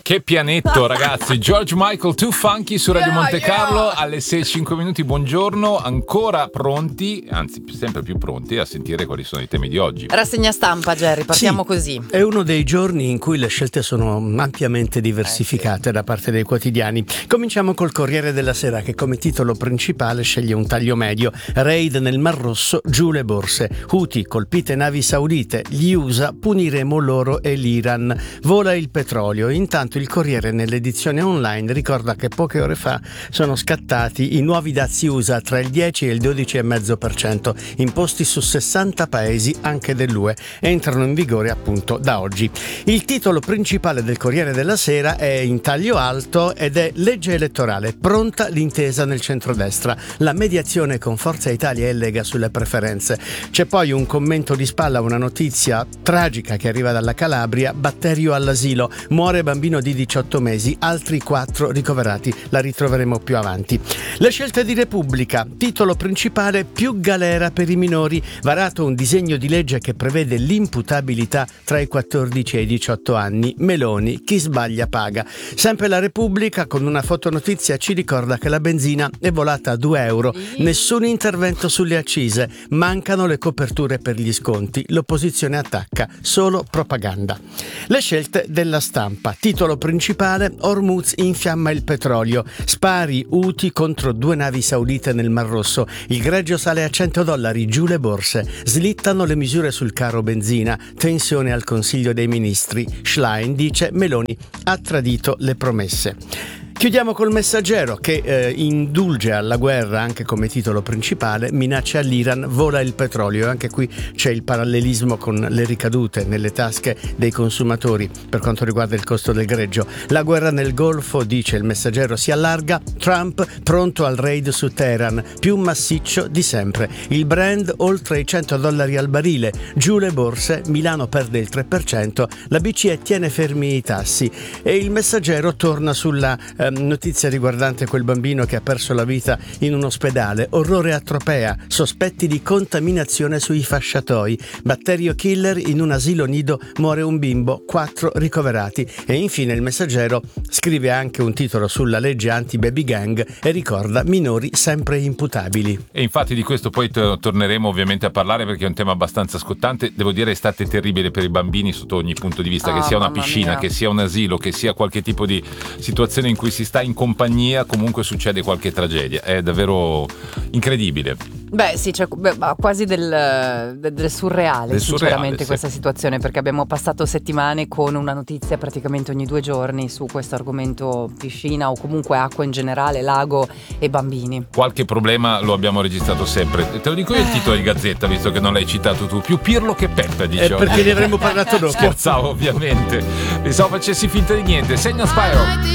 Che pianetto, ragazzi. George Michael, Too Funky su Radio Monte Carlo alle 6:05. Buongiorno, ancora pronti, anzi sempre più pronti a sentire quali sono i temi di oggi. Rassegna stampa, Jerry, partiamo Sì, così. è uno dei giorni in cui le scelte sono ampiamente diversificate da parte dei quotidiani. Cominciamo col Corriere della Sera, che come titolo principale sceglie un taglio medio: raid nel Mar Rosso, giù le borse, Houthi colpite navi saudite, gli USA puniremo loro e l'Iran, vola il petrolio. Intanto il Corriere nell'edizione online ricorda che poche ore fa sono scattati i nuovi dazi USA tra il 10 e il 12,5%, imposti su 60 paesi anche dell'UE, entrano in vigore appunto da oggi. Il titolo principale del Corriere della Sera è in taglio alto ed è legge elettorale, pronta l'intesa nel centrodestra, la mediazione con Forza Italia e Lega sulle preferenze. C'è poi un commento di spalla, una notizia tragica che arriva dalla Calabria: batterio all'asilo, muore bambino di 18 mesi, altri 4 ricoverati, la ritroveremo più avanti. Le scelte di Repubblica, titolo principale: più galera per i minori, varato un disegno di legge che prevede l'imputabilità tra i 14 e i 18 anni, Meloni, chi sbaglia paga. Sempre la Repubblica con una fotonotizia ci ricorda che la benzina è volata a 2 euro, nessun intervento sulle accise, mancano le coperture per gli sconti, l'opposizione attacca, solo propaganda. Le scelte della Stampa, titolo principale: Hormuz infiamma il petrolio, spari Houthi contro 2 navi saudite nel Mar Rosso, il greggio sale a $100, giù le borse, slittano le misure sul caro benzina, tensione al Consiglio dei Ministri, Schlein dice Meloni ha tradito le promesse. Chiudiamo col Messaggero, che indulge alla guerra anche come titolo principale, minaccia all'Iran, vola il petrolio. Anche qui c'è il parallelismo con le ricadute nelle tasche dei consumatori per quanto riguarda il costo del greggio. La guerra nel Golfo, dice il Messaggero, si allarga, Trump pronto al raid su Teheran, più massiccio di sempre, il Brent oltre i $100 al barile, giù le borse, Milano perde il 3%, la BCE tiene fermi i tassi. E il Messaggero torna sulla notizia riguardante quel bambino che ha perso la vita in un ospedale, orrore a Tropea, sospetti di contaminazione sui fasciatoi, batterio killer in un asilo nido, muore un bimbo, 4 ricoverati. E infine il Messaggero scrive anche un titolo sulla legge anti-baby gang e ricorda minori sempre imputabili. E infatti di questo poi torneremo ovviamente a parlare, perché è un tema abbastanza scottante. Devo dire, estate terribile per i bambini sotto ogni punto di vista, che sia una piscina, che sia un asilo, che sia qualche tipo di situazione in cui si sta in compagnia, comunque succede qualche tragedia. È davvero incredibile. Beh sì, c'è quasi del surreale, sinceramente, sì, questa situazione, perché abbiamo passato settimane con una notizia praticamente ogni 2 giorni su questo argomento piscina o comunque acqua in generale, lago e bambini. Qualche problema lo abbiamo registrato sempre. Te lo dico io il titolo di Gazzetta, visto che non l'hai citato tu: più Pirlo che Peppa, diciamo. Perché ne avremmo parlato dopo. Scherzavo ovviamente, pensavo facessi finta di niente. Segna Spyro.